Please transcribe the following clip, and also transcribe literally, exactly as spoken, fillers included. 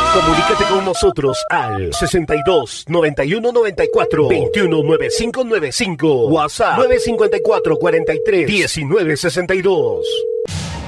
Comunícate con nosotros al sesenta y dos, noventa y uno, noventa y cuatro, veintiuno, noventa y cinco noventa y cinco. WhatsApp nueve cinco cuatro, cuarenta y tres, diecinueve sesenta y dos.